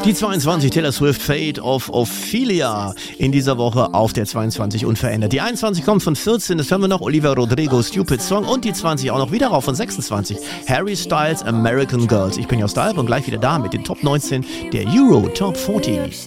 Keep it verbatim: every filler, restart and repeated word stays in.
Die zweiundzwanzig, Taylor Swift, Fate of Ophelia in dieser Woche auf der zweiundzwanzig unverändert. Die einundzwanzig kommt von vierzehn, das hören wir noch, Olivia Rodrigo, Stupid Song, und die zwanzig auch noch wieder rauf von sechsundzwanzig, Harry Styles, American Girls. Ich bin Jost Alp und gleich wieder da mit den Top neunzehn der Euro Top vierzig.